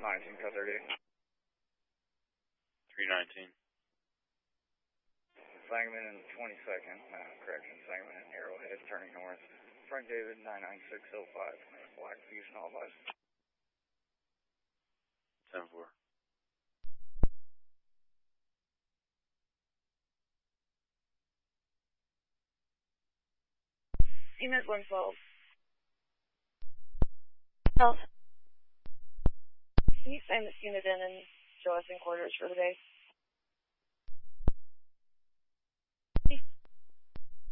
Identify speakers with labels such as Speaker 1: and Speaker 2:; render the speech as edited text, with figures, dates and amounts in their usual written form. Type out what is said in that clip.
Speaker 1: 19, code 38.
Speaker 2: 319.
Speaker 1: Sangamon and 22nd, correction, Sangamon and Arrowhead, turning north. Frank David, 99605, Black Fusion, all advised.
Speaker 2: 10-4.
Speaker 3: Unit 112. Health. Can you sign this unit in and show us in quarters for the day?